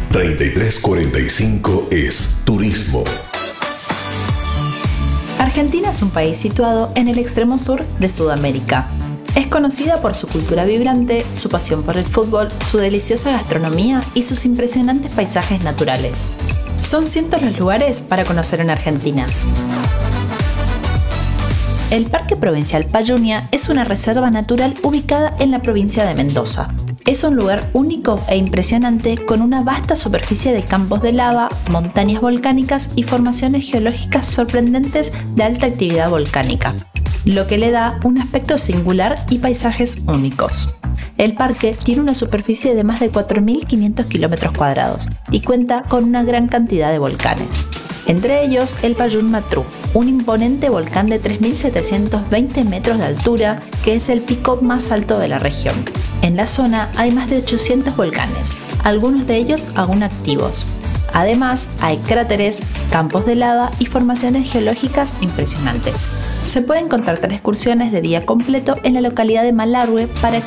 3345 es Turismo. Argentina es un país situado en el extremo sur de Sudamérica. Es conocida por su cultura vibrante, su pasión por el fútbol, su deliciosa gastronomía y sus impresionantes paisajes naturales. Son cientos los lugares para conocer en Argentina. El Parque Provincial Payunia es una reserva natural ubicada en la provincia de Mendoza. Es un lugar único e impresionante con una vasta superficie de campos de lava, montañas volcánicas y formaciones geológicas sorprendentes de alta actividad volcánica, lo que le da un aspecto singular y paisajes únicos. El parque tiene una superficie de más de 4.500 kilómetros cuadrados y cuenta con una gran cantidad de volcanes. Entre ellos, el Payún Matrú, un imponente volcán de 3.720 metros de altura, que es el pico más alto de la región. En la zona hay más de 800 volcanes, algunos de ellos aún activos. Además, hay cráteres, campos de lava y formaciones geológicas impresionantes. Se pueden contratar excursiones de día completo en la localidad de Malargüe para